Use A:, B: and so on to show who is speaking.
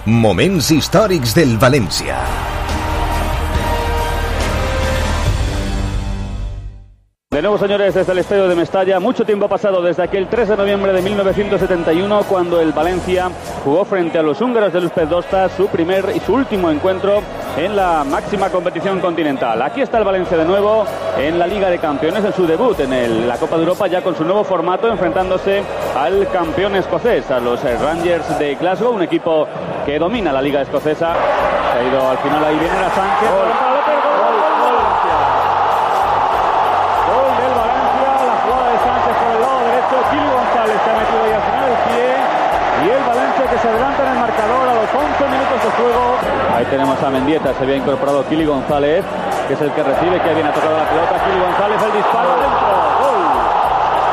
A: Moments històrics del València.
B: De nuevo, señores, desde el estadio de Mestalla. Mucho tiempo ha pasado desde aquel 3 de noviembre de 1971, cuando el Valencia jugó frente a los húngaros de Luz Dosta su primer y su último encuentro en la máxima competición continental. Aquí está el Valencia de nuevo en la Liga de Campeones, en su debut en la Copa de Europa, ya con su nuevo formato, enfrentándose al campeón escocés, a los Rangers de Glasgow, un equipo que domina la Liga Escocesa. Se ha ido al final, ahí viene a Sánchez. Kili González se ha metido ahí al final del pie, y el Valencia que se adelanta en el marcador a los 11 minutos de juego. Ahí tenemos a Mendieta, se había incorporado Kili González, que es el que recibe, que bien ha tocado la pelota. Kili González, el disparo dentro.